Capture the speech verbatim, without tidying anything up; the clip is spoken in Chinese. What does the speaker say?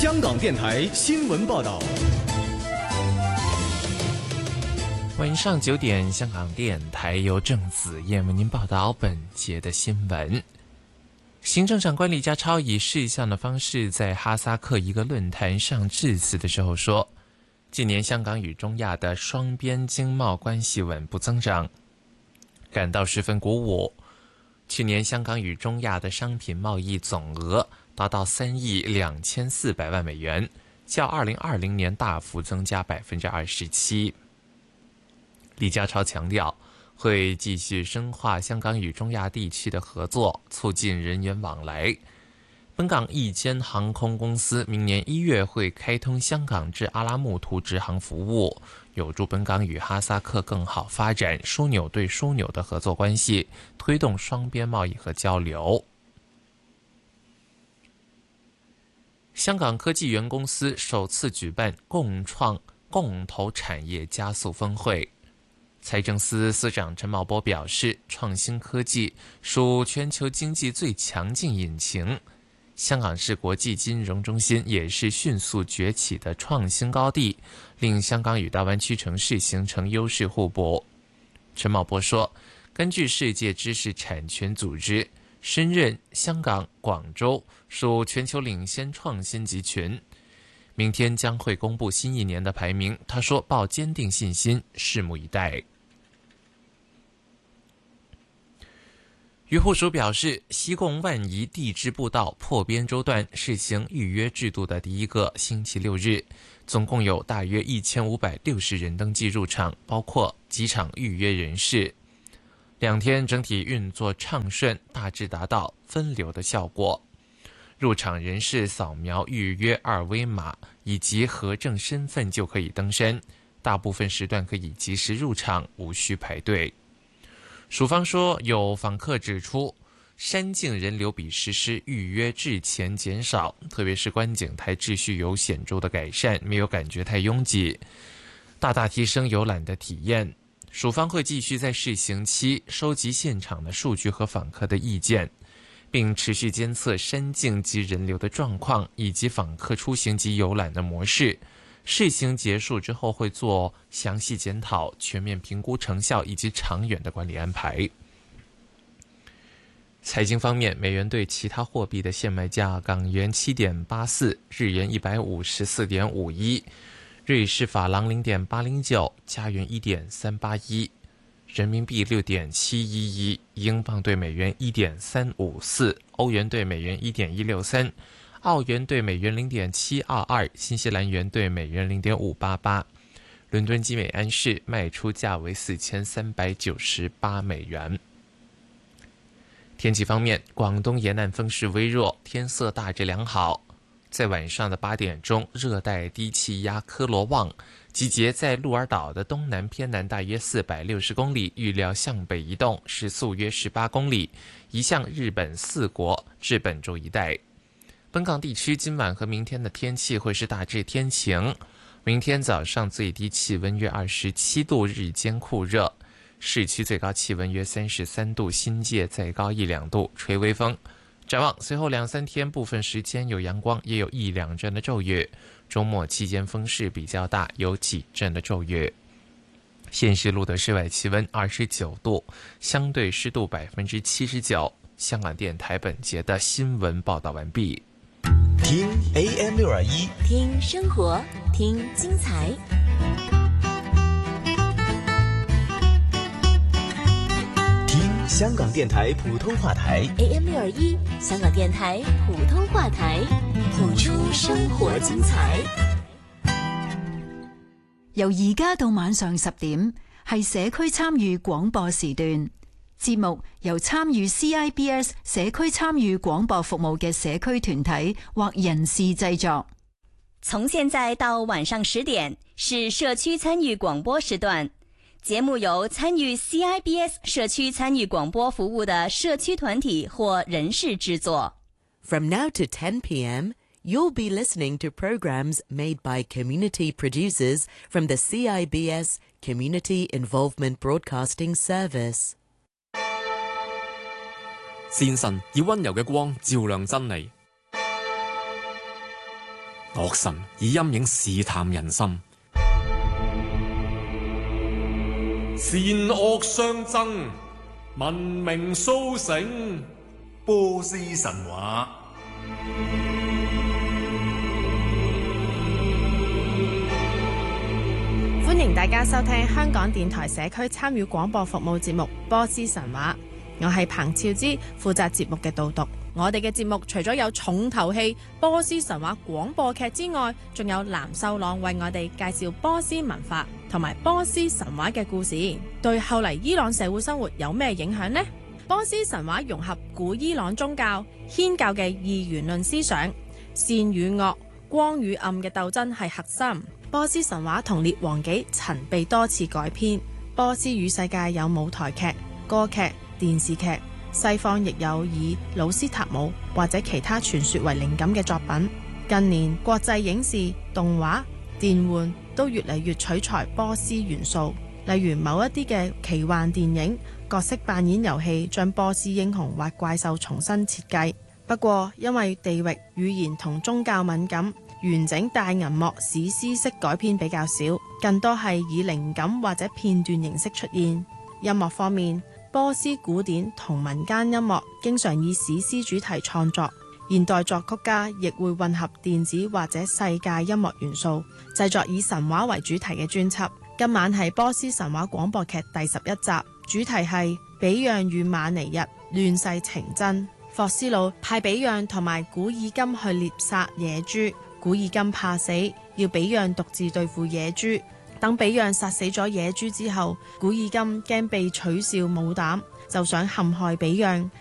香港电台新闻报道。 晚上九点，香港电台由郑子燕为您报道本节的新闻。行政长官李家超以视像的方式在哈萨克一个论坛上致辞的时候说，近年香港与中亚的双边经贸关系稳步增长，感到十分鼓舞。去年香港与中亚的商品贸易总额达到三亿两千四百万美元，较二零二零年大幅增加百分之二十七。李家超强调，会继续深化香港与中亚地区的合作，促进人员往来。本港一间航空公司明年一月会开通香港至阿拉木图直航服务，有助本港与哈萨克更好发展枢纽对枢纽的合作关系，推动双边贸易和交流。香港科技园公司首次举办共创共投产业加速峰会。财政司司长陈茂波表示，创新科技属全球经济最强劲引擎，香港是国际金融中心，也是迅速崛起的创新高地，令香港与大湾区城市形成优势互补。陈茂波说，根据世界知识产权组织，深圳、香港、广州属全球领先创新集群，明天将会公布新一年的排名。他说，抱坚定信心，拭目以待。渔护署表示，西贡万宜地支步道破边洲段试行预约制度的第一个星期六日，总共有大约一千五百六十人登记入场，包括机场预约人士。两天整体运作畅顺，大致达到分流的效果。入场人士扫描预约二维码以及核证身份就可以登山，大部分时段可以及时入场，无需排队。署方说，有访客指出，山径人流比实施预约制前减少，特别是观景台秩序有显著的改善，没有感觉太拥挤，大大提升游览的体验。署方会继续在试行期收集现场的数据和访客的意见，并持续监测山径及人流的状况以及访客出行及游览的模式。试行结束之后会做详细检讨，全面评估成效以及长远的管理安排。财经方面，美元对其他货币的现卖价：港元七点八四，日元一百五十四点五一，瑞士法郎零点八零九，加元一点三八一，人民币六点七一一，英镑对美元一点三五四，欧元对美元一点一六三。澳元对美元零点七二二，新西兰元对美元零点五八八，伦敦基美安市卖出价为四千三百九十八美元。天气方面，广东沿岸风势微弱，天色大致良好。在晚上的八点钟，热带低气压科罗旺集结在鹿儿岛的东南偏南大约四百六十公里，预料向北移动，时速约十八公里，移向日本四国至本州一带。本港地区今晚和明天的天气会是大致天晴，明天早上最低气温约二十七度，日间酷热，市区最高气温约三十三度，新界再高一两度，吹微风。展望随后两三天，部分时间有阳光，也有一两阵的骤雨，周末期间风势比较大，有几阵的骤雨。现时录的室外气温二十九度，相对湿度百分之七十九。香港电台本节的新闻报道完毕。 听 A M 六二一， 听生活，听精彩。 听香港电台普通话台 A M 六二一，香港電台普通話台，譜出生活精彩。 由而家到晚上十點，係社區參與廣播時段。節目由參與 C I B S 社區參與廣播服務嘅社區團體或人士製作。 從現在到晚上十點是社區參與廣播時段，節目由參與 C I B S 社區參與廣播服務的社區團體或人士製作。 From now to ten p.m., you'll be listening to programs made by community producers from the C I B S Community Involvement Broadcasting Service。 善神以溫柔嘅光照亮真理， 惡神以陰影試探人心， 善惡相爭，文明蘇醒。波斯神話。 歡迎大家收聽香港電台社區參與廣播服務節目《波斯神話》，我係彭超之，負責節目嘅導讀。我哋嘅節目除咗有重頭戲《波斯神話》廣播劇之外，仲有藍秀朗為我哋介紹波斯文化同埋波斯神話嘅故事，對後嚟伊朗社會生活有咩影響呢？波斯神話融合古伊朗宗教祆教嘅二元論思想，善與惡、光與暗嘅鬥爭係核心。波斯神話同列王紀曾被多次改編。波斯語世界有舞台劇、歌劇、電視劇，西方亦有以魯斯塔姆或者其他傳說為靈感嘅作品。近年國際影視、動畫、電玩都越嚟越取材波斯元素，例如某一啲嘅奇幻電影、角色扮演遊戲將波斯英雄或怪獸重新設計。不過因為地域、語言同宗教敏感，完整大銀幕史詩式改編比較少，更多係以靈感或者片段形式出現。音樂方面，波斯古典同民間音樂經常以史詩主題創作，現代作曲家亦會混合電子或者世界音樂元素，製作以神話為主題嘅專輯。今晚係波斯神話廣播劇第十一集，主題係比讓與馬尼日亂世情真。霍斯魯派比讓同埋古爾金去獵殺野豬。古爾金怕死，要比讓獨自對付野豬。等比讓殺死咗野豬之後，古爾金驚被取笑冇膽，就想陷害比讓，